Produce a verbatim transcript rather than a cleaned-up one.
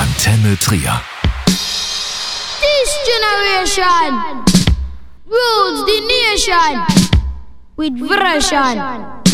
Antenne Trier. This generation rules the nation with version.